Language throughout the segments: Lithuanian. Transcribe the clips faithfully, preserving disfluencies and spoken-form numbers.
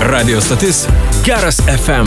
Radio stotis Geras F M.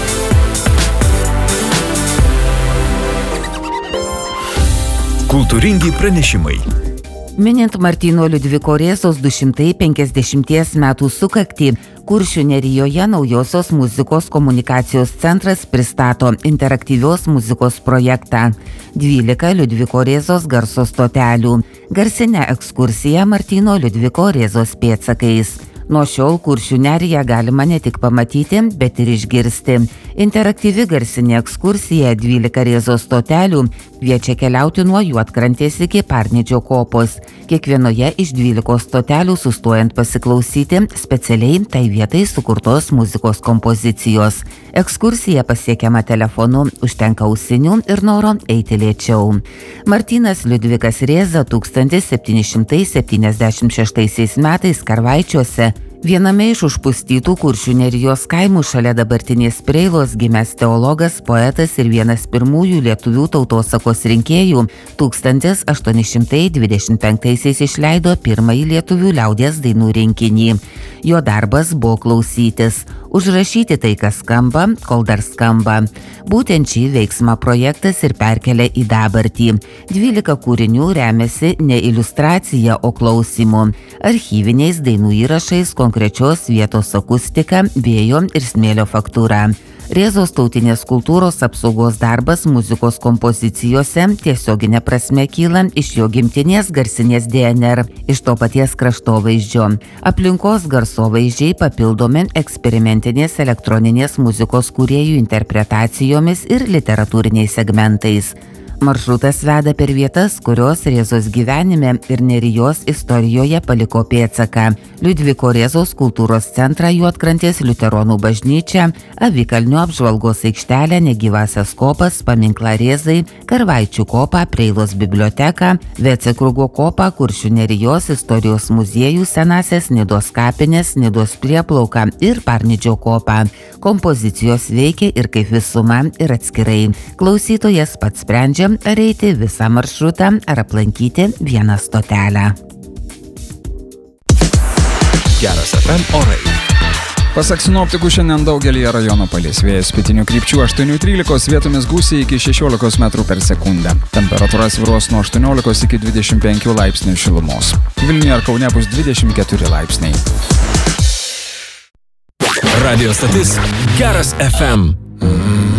Kultūringi pranešimai. Minint Martyno Liudviko Rėzos du šimtai penkiasdešimties metų sukaktį, Kuršių Nerijoje Naujosios muzikos komunikacijos centras pristato interaktyvios muzikos projektą. dvylika Liudviko Rėzos garso stotelių. Garsinė ekskursija Martyno Liudviko Rėzos pėdsakais. Nuo šiol Kuršių Neriją galima ne tik pamatyti, bet ir išgirsti. Interaktyvi garsinė ekskursija dvylika Rėzos stotelių kviečia keliauti nuo Juodkrantės iki Parnidžio kopos. Kiekvienoje iš dvylikos stotelių sustojant pasiklausyti specialiai tai vietai sukurtos muzikos kompozicijos. Ekskursija pasiekiama telefonu, užtenka ausinių ir noro eiti lėčiau. Martynas Liudvikas Rėza tūkstantis septyni šimtai septyniasdešimt šeštaisiais metais Karvaičiuose, viename iš užpustytų Kuršių Nerijos kaimų šalia dabartinės Preilos, gimęs teologas, poetas ir vienas pirmųjų lietuvių tautosakos rinkėjų, tūkstantis aštuoni šimtai dvidešimt penktaisiais išleido pirmąjį lietuvių liaudies dainų rinkinį. Jo darbas buvo klausytis, užrašyti tai, kas skamba, kol dar skamba. Būtent šį veiksmą projektas ir perkelia į dabartį. dvylika kūrinių remiasi ne iliustracija, o klausimu. Archyviniais dainų įrašais, konkrečios vietos akustika, vėjo ir smėlio faktūra. Rėzos tautinės kultūros apsaugos darbas muzikos kompozicijose tiesioginė prasme kyla iš jo gimtinės garsinės D N R, iš to paties kraštovaizdžio. Aplinkos garsovaizdžiai papildomi eksperimentinės elektroninės muzikos kūrėjų interpretacijomis ir literatūriniais segmentais. Maršrutas veda per vietas, kurios Rėzos gyvenime ir Nerijos istorijoje paliko pėdsaką. Liudviko Rėzos kultūros centrą, Juodkrantės liuteronų bažnyčią, Avikalnio apžvalgos aikštelę, Negyvasias kopas, paminklą Rėzai, Karvaičių kopą, Preilos biblioteką, Vecekrugo kopą, Kuršių Nerijos istorijos muziejų, Senąsias Nidos kapines, Nidos prieplauką ir Parnidžio kopą. Kompozicijos veikia ir kaip visuma, ir atskirai. Klausytojas pats sprendžia, ar eiti visą maršrutą, ar aplankyti vieną stotelę. Geras F M orai. Pasak sinoptikų, šiandien daugelį rajonų palis vėjas pietinių krypčių aštuoni trylika, vietomis gūsiai iki šešiolikos metrų per sekundę. Temperatūra svyruos nuo aštuoniolikos iki dvidešimt penkių laipsnių šilumos. Vilniuje ar Kaune bus dvidešimt keturi laipsniai. Radio stotis Geras F M.